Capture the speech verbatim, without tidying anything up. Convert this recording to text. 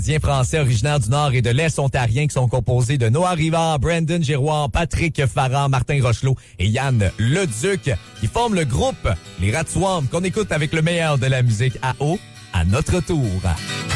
français originaires du Nord et de l'Est ontarien qui sont composés de Noah Rivard, Brandon Giroir, Patrick Farran, Martin Rochelot et Yann Leduc qui forment le groupe Les Rats Swamp qu'on écoute avec le meilleur de la musique à eau à notre tour.